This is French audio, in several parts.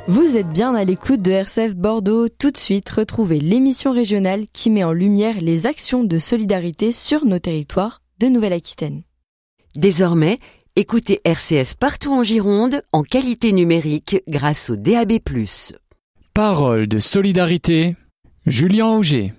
Vous êtes bien à l'écoute de RCF Bordeaux. Tout de suite, retrouvez l'émission régionale qui met en lumière les actions de solidarité sur nos territoires de Nouvelle-Aquitaine. Désormais, écoutez RCF partout en Gironde en qualité numérique grâce au DAB+. Parole de solidarité, Julien Auger.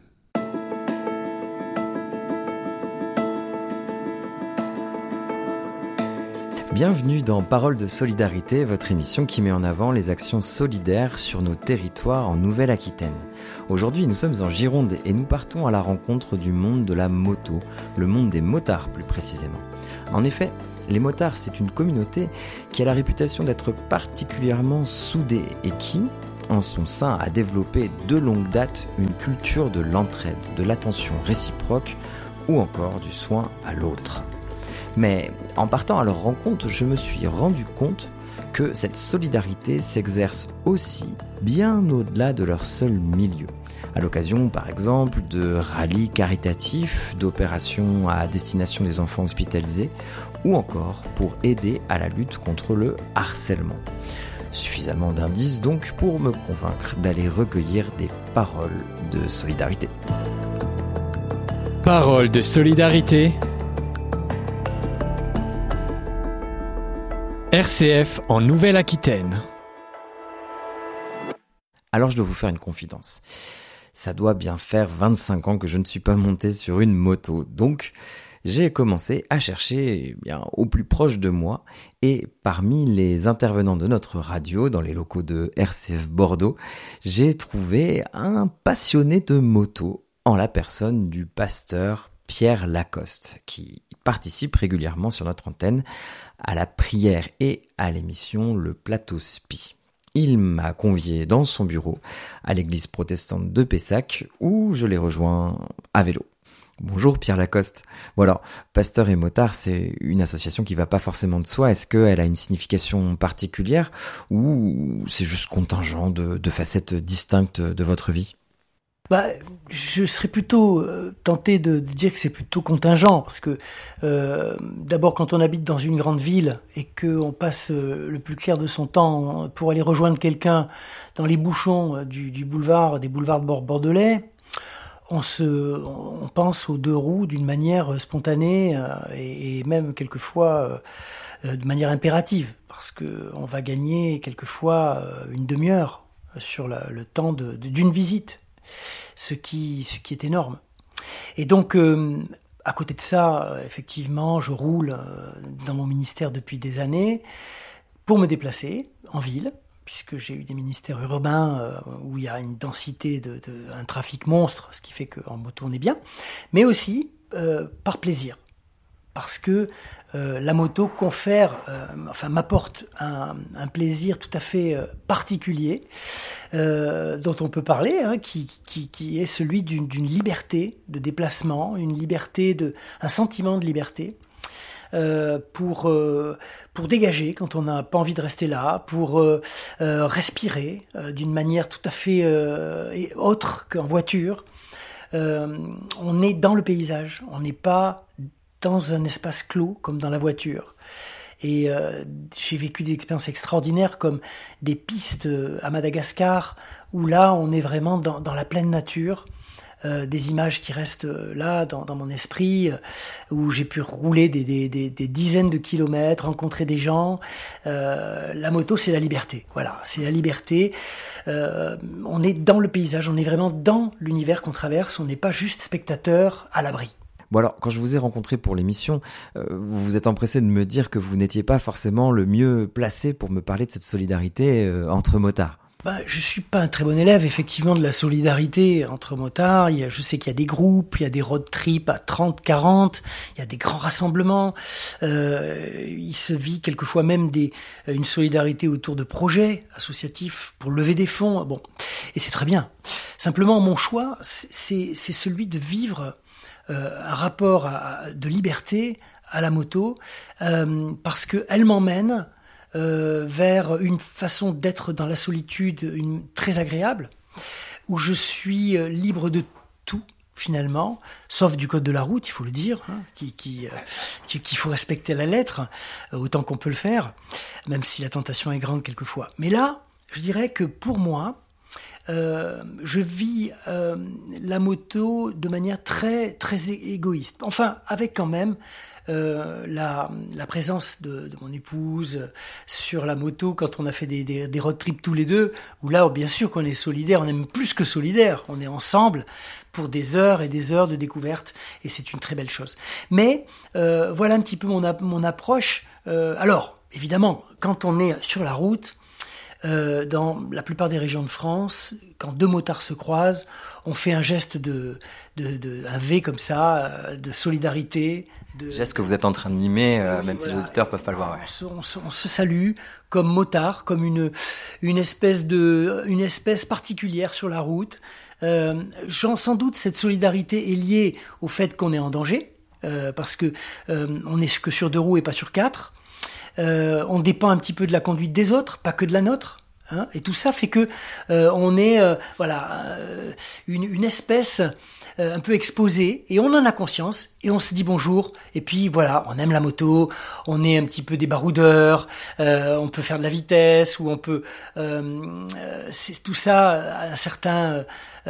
Bienvenue dans Parole de solidarité, votre émission qui met en avant les actions solidaires sur nos territoires en Nouvelle-Aquitaine. Aujourd'hui, nous sommes en Gironde et nous partons à la rencontre du monde de la moto, le monde des motards plus précisément. En effet, les motards, c'est une communauté qui a la réputation d'être particulièrement soudée et qui, en son sein, a développé de longue date une culture de l'entraide, de l'attention réciproque ou encore du soin à l'autre. Mais en partant à leur rencontre, je me suis rendu compte que cette solidarité s'exerce aussi bien au-delà de leur seul milieu. À l'occasion, par exemple, de rallyes caritatifs, d'opérations à destination des enfants hospitalisés, ou encore pour aider à la lutte contre le harcèlement. Suffisamment d'indices donc pour me convaincre d'aller recueillir des paroles de solidarité. Parole de solidarité. RCF en Nouvelle-Aquitaine. Alors je dois vous faire une confidence. Ça doit bien faire 25 ans que je ne suis pas monté sur une moto. Donc j'ai commencé à chercher au plus proche de moi. Et parmi les intervenants de notre radio, dans les locaux de RCF Bordeaux, j'ai trouvé un passionné de moto en la personne du pasteur Pierre Lacoste, qui participe régulièrement sur notre antenne à la prière et à l'émission Le Plateau Spi. Il m'a convié dans son bureau à l'église protestante de Pessac où je l'ai rejoint à vélo. Bonjour Pierre Lacoste. Bon alors, Pasteur et Motard, c'est une association qui va pas forcément de soi. Est-ce qu'elle a une signification particulière ou c'est juste contingent de facettes distinctes de votre vie ? Je serais plutôt tenté de dire que c'est plutôt contingent, parce que d'abord quand on habite dans une grande ville et qu'on passe le plus clair de son temps pour aller rejoindre quelqu'un dans les bouchons des boulevards de bordelais, on pense aux deux roues d'une manière spontanée et même quelquefois de manière impérative, parce que on va gagner quelquefois une demi-heure sur le temps d'une visite. Ce qui est énorme. Et donc, à côté de ça, effectivement, je roule dans mon ministère depuis des années pour me déplacer en ville, puisque j'ai eu des ministères urbains où il y a une densité, un trafic monstre, ce qui fait qu'en moto on est bien, mais aussi par plaisir. Parce que la moto m'apporte un plaisir tout à fait particulier dont on peut parler, qui est celui d'une liberté de déplacement, un sentiment de liberté pour dégager quand on n'a pas envie de rester là, pour respirer d'une manière tout à fait autre qu'en voiture. On est dans le paysage, on n'est pas dans un espace clos comme dans la voiture. Et j'ai vécu des expériences extraordinaires comme des pistes à Madagascar où là on est vraiment dans la pleine nature, des images qui restent là dans mon esprit, où j'ai pu rouler des dizaines de kilomètres, rencontrer des gens. La moto c'est la liberté, voilà, c'est la liberté. On est dans le paysage, on est vraiment dans l'univers qu'on traverse, on n'est pas juste spectateur à l'abri. Bon alors, quand je vous ai rencontré pour l'émission, vous vous êtes empressé de me dire que vous n'étiez pas forcément le mieux placé pour me parler de cette solidarité entre motards. Je suis pas un très bon élève, effectivement, de la solidarité entre motards. Je sais qu'il y a des groupes, il y a des road trips à 30, 40, il y a des grands rassemblements. Il se vit quelquefois même une solidarité autour de projets associatifs pour lever des fonds. Bon, et c'est très bien. Simplement, mon choix, c'est celui de vivre un rapport de liberté à la moto, parce qu'elle m'emmène vers une façon d'être dans la solitude très agréable, où je suis libre de tout finalement, sauf du code de la route, il faut le dire, qu'il faut respecter à la lettre, autant qu'on peut le faire, même si la tentation est grande quelquefois. Mais là, Je dirais que pour moi, je vis la moto de manière très très égoïste. Enfin, avec quand même la présence de mon épouse sur la moto quand on a fait des road trips tous les deux, où là, bien sûr qu'on est solidaire, on est même plus que solidaire, on est ensemble pour des heures et des heures de découverte, et c'est une très belle chose. Mais voilà un petit peu mon approche. Alors, évidemment, quand on est sur la route, dans la plupart des régions de France, quand deux motards se croisent, on fait un geste un V comme ça, de solidarité. Geste que vous êtes en train de mimer, même si les auditeurs peuvent pas le voir. Ouais. On se salue comme motards, comme une espèce particulière sur la route. Sans doute cette solidarité est liée au fait qu'on est en danger, parce que on n'est que sur 2 roues et pas sur 4. On dépend un petit peu de la conduite des autres, pas que de la nôtre. Hein, et tout ça fait que on est une espèce un peu exposée, et on en a conscience, et on se dit bonjour, et puis voilà, on aime la moto, on est un petit peu des baroudeurs, on peut faire de la vitesse, ou on peut c'est tout ça un certain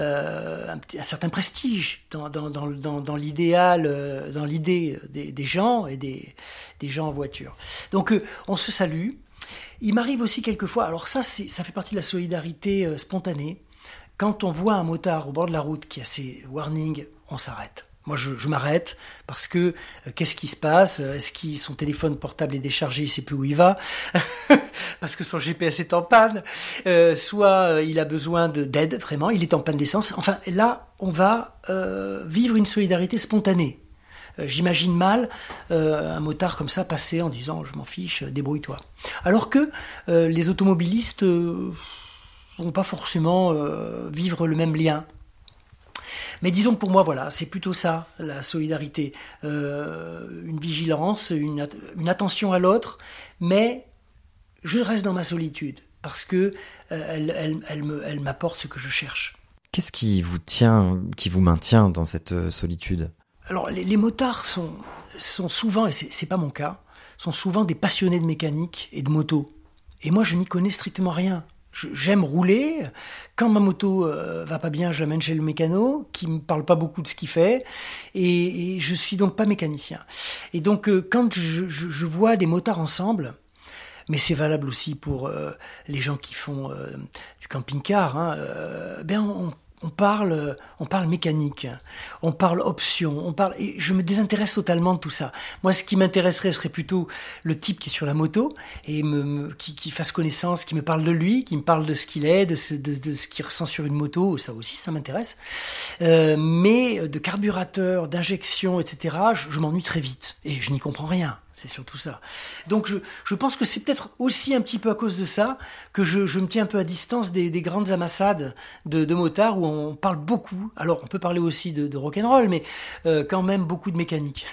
prestige dans l'idéal, dans l'idée des gens et des gens en voiture. Donc on se salue. Il m'arrive aussi quelquefois, alors ça fait partie de la solidarité spontanée. Quand on voit un motard au bord de la route qui a ses warnings, on s'arrête. Moi, je m'arrête parce que qu'est-ce qui se passe ? Est-ce que son téléphone portable est déchargé, il sait plus où il va ? Parce que son GPS est en panne. Soit il a besoin d'aide, vraiment, il est en panne d'essence. Enfin, là, on va vivre une solidarité spontanée. J'imagine mal un motard comme ça passer en disant « je m'en fiche, débrouille-toi ». Alors que les automobilistes vont pas forcément vivre le même lien. Mais disons que pour moi, voilà, c'est plutôt ça, la solidarité. Une vigilance, une attention à l'autre, mais je reste dans ma solitude parce que elle m'apporte ce que je cherche. Qu'est-ce qui vous maintient dans cette solitude ? Alors, les motards sont souvent, et c'est pas mon cas, sont souvent des passionnés de mécanique et de moto. Et moi, je n'y connais strictement rien. J'aime rouler. Quand ma moto va pas bien, je l'amène chez le mécano, qui me parle pas beaucoup de ce qu'il fait, et je suis donc pas mécanicien. Et donc, quand je vois des motards ensemble, mais c'est valable aussi pour les gens qui font du camping-car, hein, on parle mécanique, on parle option, et je me désintéresse totalement de tout ça. Moi, ce qui m'intéresserait serait plutôt le type qui est sur la moto et qui fasse connaissance, qui me parle de lui, qui me parle de ce qu'il est, de ce qu'il ressent sur une moto. Ça aussi, ça m'intéresse. Mais de carburateur, d'injection, etc., je m'ennuie très vite et je n'y comprends rien. C'est surtout ça. Donc je pense que c'est peut-être aussi un petit peu à cause de ça que je me tiens un peu à distance des grandes amassades de motards où on parle beaucoup. Alors on peut parler aussi de rock'n'roll, mais quand même beaucoup de mécanique.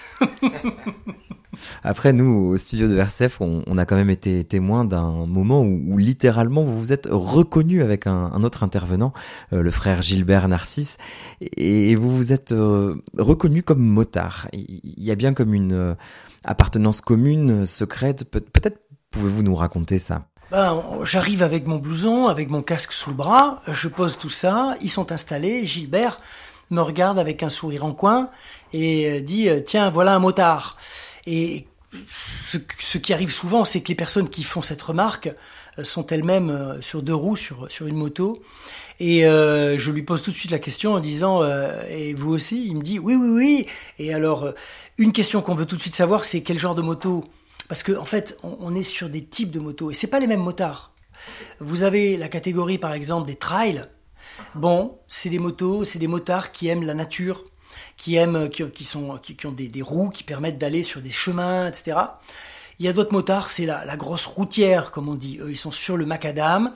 Après, nous, au studio de RCF, on a quand même été témoins d'un moment où littéralement vous vous êtes reconnu avec un autre intervenant, le frère Gilbert Narcisse, et vous vous êtes reconnu comme motard. Il y a bien comme une appartenance commune, secrète. Peut-être pouvez-vous nous raconter ça ? J'arrive avec mon blouson, avec mon casque sous le bras, je pose tout ça, ils sont installés, Gilbert me regarde avec un sourire en coin et dit « Tiens, voilà un motard ». Et ce qui arrive souvent, c'est que les personnes qui font cette remarque sont elles-mêmes sur 2 roues, sur une moto. Et je lui pose tout de suite la question en disant et vous aussi ? Il me dit oui. Et alors une question qu'on veut tout de suite savoir, c'est quel genre de moto ? Parce que en fait, on est sur des types de motos et c'est pas les mêmes motards. Vous avez la catégorie par exemple des trails. Bon, c'est des motards qui aiment la nature, qui ont des roues qui permettent d'aller sur des chemins, etc. Il y a d'autres motards, c'est la grosse routière, comme on dit. Eux, ils sont sur le macadam.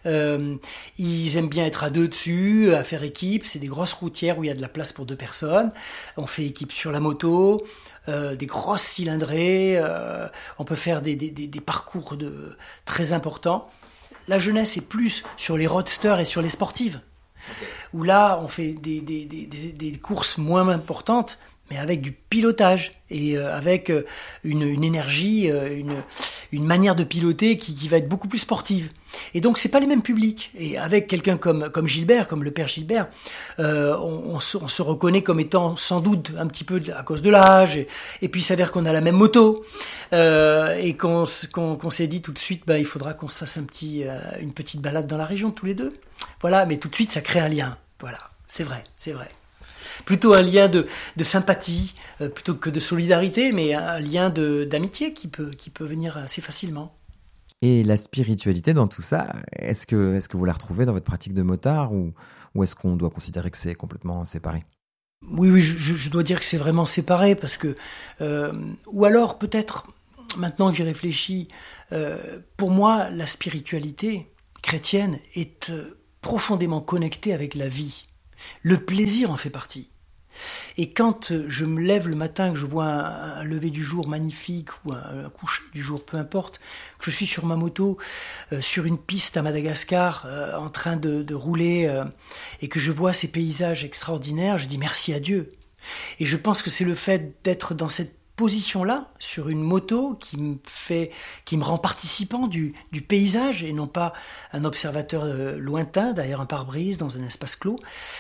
Ils aiment bien être à 2 dessus, à faire équipe. C'est des grosses routières où il y a de la place pour 2 personnes. On fait équipe sur la moto, des grosses cylindrées. On peut faire des parcours très importants. La jeunesse est plus sur les roadsters et sur les sportives. Où là, on fait des courses moins importantes, mais avec du pilotage et avec une énergie, une manière de piloter qui va être beaucoup plus sportive. Et donc c'est pas les mêmes publics. Et avec quelqu'un comme Gilbert, comme le père Gilbert, on se reconnaît comme étant sans doute un petit peu à cause de l'âge. Et puis il s'avère qu'on a la même moto et qu'on s'est dit tout de suite, il faudra qu'on se fasse une petite balade dans la région tous les deux. Voilà, mais tout de suite ça crée un lien. Voilà, c'est vrai. Plutôt un lien de sympathie plutôt que de solidarité, mais un lien d'amitié qui peut venir assez facilement. Et la spiritualité dans tout ça, est-ce que vous la retrouvez dans votre pratique de motard ou est-ce qu'on doit considérer que c'est complètement séparé ? Oui, je dois dire que c'est vraiment séparé parce que... ou alors peut-être, maintenant que j'y réfléchis, pour moi, la spiritualité chrétienne est profondément connectée avec la vie. Le plaisir en fait partie. Et quand je me lève le matin, que je vois un lever du jour magnifique ou un coucher du jour, peu importe, que je suis sur ma moto, sur une piste à Madagascar, en train de rouler, et que je vois ces paysages extraordinaires, je dis merci à Dieu. Et je pense que c'est le fait d'être dans cette position-là, sur une moto, qui me rend participant du paysage et non pas un observateur lointain, derrière un pare-brise, dans un espace clos,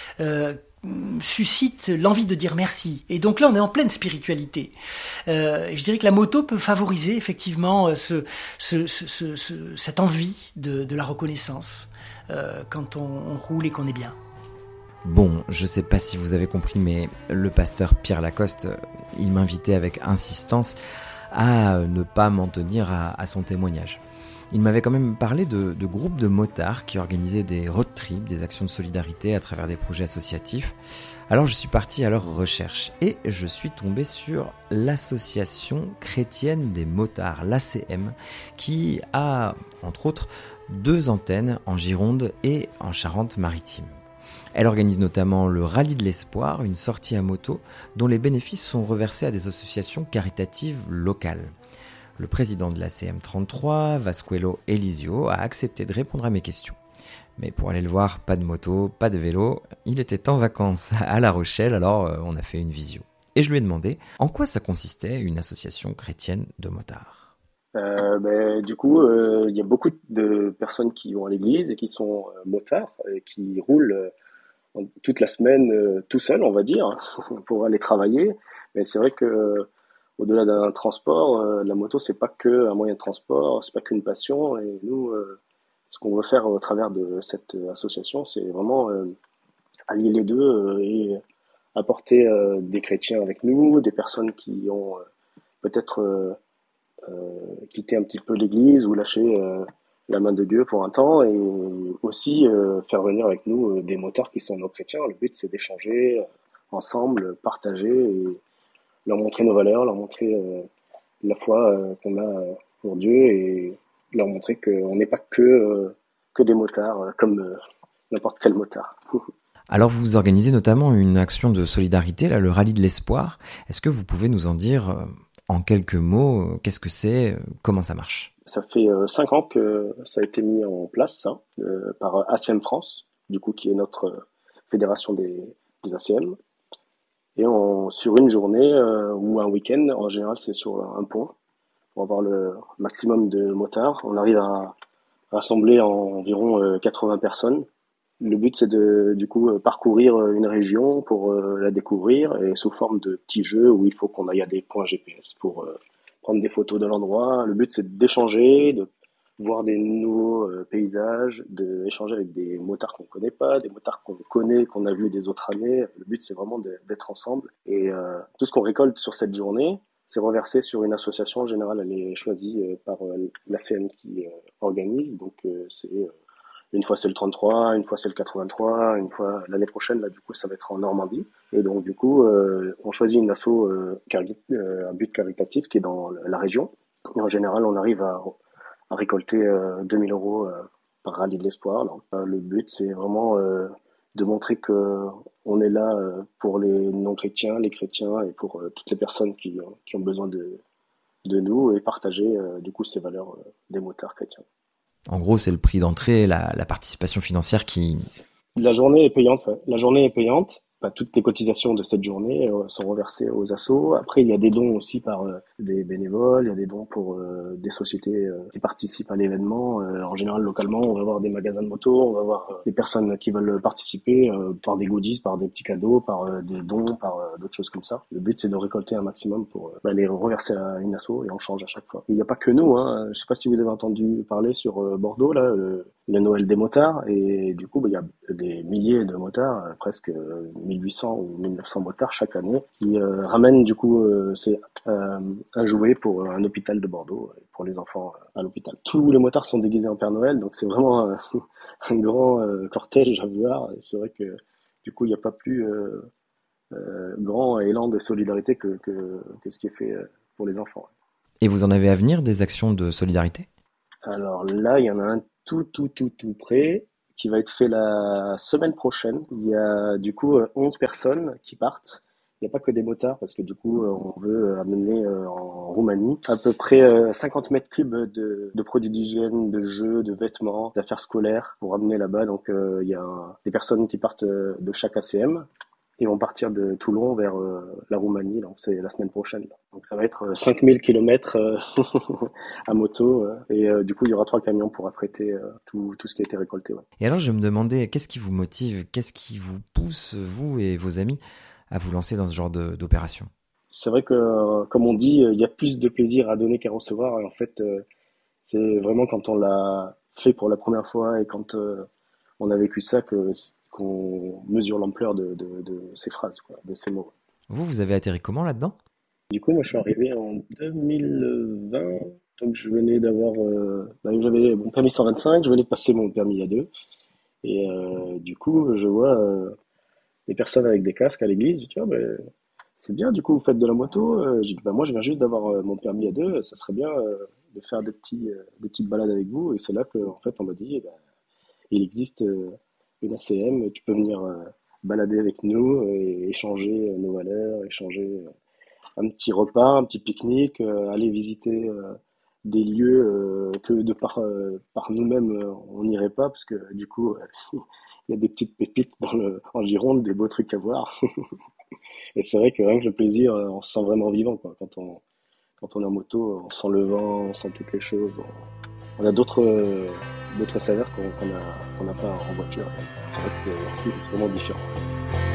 suscite l'envie de dire merci. Et donc là, on est en pleine spiritualité. Je dirais que la moto peut favoriser effectivement cette envie de la reconnaissance quand on roule et qu'on est bien. Bon, je sais pas si vous avez compris, mais le pasteur Pierre Lacoste, il m'invitait avec insistance à ne pas m'en tenir à son témoignage. Il m'avait quand même parlé de groupes de motards qui organisaient des road trips, des actions de solidarité à travers des projets associatifs. Alors je suis parti à leur recherche et je suis tombé sur l'Association chrétienne des motards, l'ACM, qui a, entre autres, 2 antennes en Gironde et en Charente-Maritime. Elle organise notamment le Rallye de l'Espoir, une sortie à moto dont les bénéfices sont reversés à des associations caritatives locales. Le président de l'ACM 33, Vasquello Elisio, a accepté de répondre à mes questions. Mais pour aller le voir, pas de moto, pas de vélo, il était en vacances à La Rochelle, alors on a fait une visio. Et je lui ai demandé en quoi ça consistait une association chrétienne de motards. Du coup, il y a beaucoup de personnes qui vont à l'église et qui sont motards et qui roulent toute la semaine tout seuls, on va dire, pour aller travailler. Mais c'est vrai que au-delà d'un transport, la moto c'est pas que un moyen de transport, c'est pas qu'une passion. Et nous, ce qu'on veut faire au travers de cette association, c'est vraiment allier les deux et apporter des chrétiens avec nous, des personnes qui ont peut-être quitté un petit peu l'église ou lâché la main de Dieu pour un temps, et aussi faire venir avec nous des motards qui sont nos chrétiens. Le but c'est d'échanger ensemble, partager et leur montrer nos valeurs, leur montrer la foi qu'on a pour Dieu et leur montrer qu'on n'est pas que des motards comme n'importe quel motard. Alors vous organisez notamment une action de solidarité, là, le Rallye de l'Espoir. Est-ce que vous pouvez nous en dire en quelques mots, qu'est-ce que c'est, comment ça marche ? Ça fait 5 ans que ça a été mis en place par ACM France, du coup qui est notre fédération des ACM. Et sur une journée ou un week-end, en général c'est sur un pont, pour avoir le maximum de motards. On arrive à rassembler environ 80 personnes. Le but c'est de du coup parcourir une région pour la découvrir, et sous forme de petits jeux où il faut qu'on aille à des points GPS pour prendre des photos de l'endroit. Le but c'est d'échanger, de voir des nouveaux paysages, d'échanger avec des motards qu'on connaît pas, des motards qu'on connaît, qu'on a vus des autres années. Le but c'est vraiment d'être ensemble, et tout ce qu'on récolte sur cette journée, c'est reversé sur une association. En général, elle est choisie par l'ACM qui organise, donc c'est une fois c'est le 33, une fois c'est le 83, une fois l'année prochaine, là du coup ça va être en Normandie. Et donc du coup on choisit une asso à but caritatif qui est dans la région. Et en général on arrive à récolter 2 000 € par Rallye de l'Espoir. Donc, le but c'est vraiment de montrer que on est là pour les non-chrétiens, les chrétiens et pour toutes les personnes qui ont besoin de nous, et partager du coup ces valeurs des motards chrétiens. En gros, c'est le prix d'entrée, la participation financière qui... La journée est payante, ouais. La journée est payante. toutes les cotisations de cette journée sont reversées aux assos. Après, il y a des dons aussi par des bénévoles, il y a des dons pour des sociétés qui participent à l'événement. En général, localement, on va avoir des magasins de moto, on va avoir des personnes qui veulent participer par des goodies, par des petits cadeaux, par des dons, par d'autres choses comme ça. Le but, c'est de récolter un maximum pour les reverser à une asso et on change à chaque fois. Il n'y a pas que nous, hein. Je sais pas si vous avez entendu parler sur Bordeaux, là, le Noël des motards, et du coup, il y a des milliers de motards, presque 1800 ou 1900 motards chaque année, qui ramènent du coup un jouet pour un hôpital de Bordeaux, pour les enfants à l'hôpital. Tous les motards sont déguisés en Père Noël, donc c'est vraiment un grand cortège à voir. Et c'est vrai que du coup, il n'y a pas plus grand élan de solidarité que ce qui est fait pour les enfants. Et vous en avez à venir des actions de solidarité? Alors là, il y en a un tout près qui va être fait la semaine prochaine. Il y a du coup 11 personnes qui partent. Il n'y a pas que des motards parce que du coup on veut amener en Roumanie à peu près 50 mètres cubes de produits d'hygiène, de jeux, de vêtements, d'affaires scolaires pour amener là-bas. Donc il y a des personnes qui partent de chaque ACM. Ils vont partir de Toulon vers la Roumanie, donc c'est la semaine prochaine. Donc ça va être 5000 kilomètres à moto et du coup il y aura 3 camions pour affréter tout ce qui a été récolté. Ouais. Et alors je me demandais, qu'est-ce qui vous motive, qu'est-ce qui vous pousse, vous et vos amis, à vous lancer dans ce genre d'opération? C'est vrai que, comme on dit, il y a plus de plaisir à donner qu'à recevoir. Et en fait, c'est vraiment quand on l'a fait pour la première fois et quand on a vécu ça qu'on mesure l'ampleur de ces phrases, quoi, de ces mots. Vous avez atterri comment là-dedans? Du coup, moi, je suis arrivé en 2020, donc je venais d'avoir, j'avais mon permis 125, je venais de passer mon permis A2, et du coup, je vois des personnes avec des casques à l'église, tu vois, c'est bien, du coup, vous faites de la moto. J'ai dit, moi, je viens juste d'avoir mon permis A2, ça serait bien de faire des petites balades avec vous, et c'est là qu'en fait, on m'a dit, il existe une ACM, tu peux venir balader avec nous et échanger nos valeurs, échanger un petit repas, un petit pique-nique, aller visiter des lieux que par nous-mêmes on n'irait pas parce que du coup il y a des petites pépites en Gironde, des beaux trucs à voir. Et c'est vrai que rien que le plaisir, on se sent vraiment vivant quoi. Quand on est en moto, on sent le vent, on sent toutes les choses. On a d'autres saveurs qu'on n'a pas en voiture. C'est vrai que c'est vraiment différent.